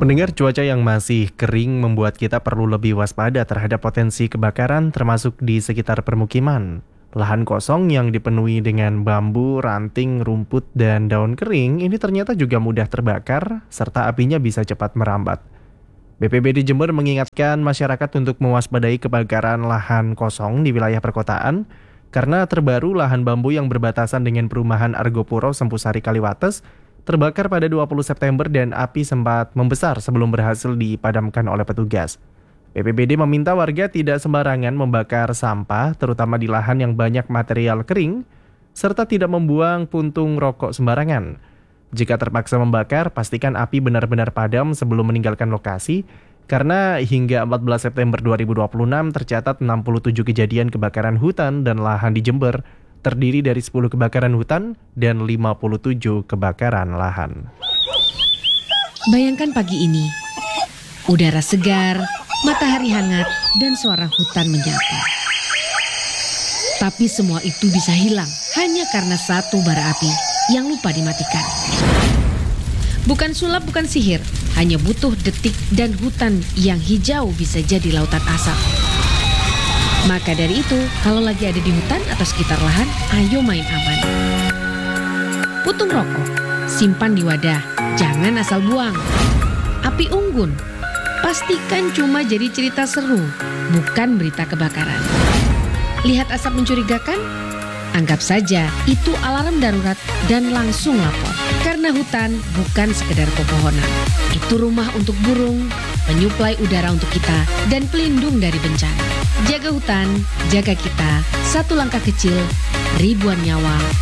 Pendengar, cuaca yang masih kering membuat kita perlu lebih waspada terhadap potensi kebakaran termasuk di sekitar permukiman. Lahan kosong yang dipenuhi dengan bambu, ranting, rumput, dan daun kering ini ternyata juga mudah terbakar serta apinya bisa cepat merambat. BPBD Jember mengingatkan masyarakat untuk mewaspadai kebakaran lahan kosong di wilayah perkotaan karena terbaru lahan bambu yang berbatasan dengan perumahan Argopuro Sempusari Kaliwates terbakar pada 20 September dan api sempat membesar sebelum berhasil dipadamkan oleh petugas. BPBD meminta warga tidak sembarangan membakar sampah, terutama di lahan yang banyak material kering, serta tidak membuang puntung rokok sembarangan. Jika terpaksa membakar, pastikan api benar-benar padam sebelum meninggalkan lokasi, karena hingga 14 September 2026 tercatat 67 kejadian kebakaran hutan dan lahan di Jember, terdiri dari 10 kebakaran hutan dan 57 kebakaran lahan. Bayangkan pagi ini, udara segar, matahari hangat, dan suara hutan menyapa. Tapi semua itu bisa hilang hanya karena satu bara api yang lupa dimatikan. Bukan sulap, bukan sihir, hanya butuh detik dan hutan yang hijau bisa jadi lautan asap. Maka dari itu, kalau lagi ada di hutan atau sekitar lahan, ayo main aman. Putung rokok, simpan di wadah, jangan asal buang. Api unggun, pastikan cuma jadi cerita seru, bukan berita kebakaran. Lihat asap mencurigakan? Anggap saja itu alarm darurat dan langsung lapor. Karena hutan bukan sekedar pepohonan. Itu rumah untuk burung, penyuplai udara untuk kita, dan pelindung dari bencana. Jaga hutan, jaga kita, satu langkah kecil, ribuan nyawa